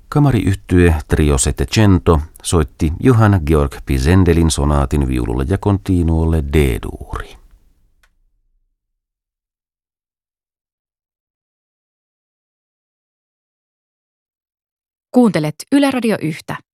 Kamariyhtye Trio Settecento soitti Johann Georg Pisendelin sonaatin viululle ja continuolle D-duuri. Kuuntelet Yle Radio 1.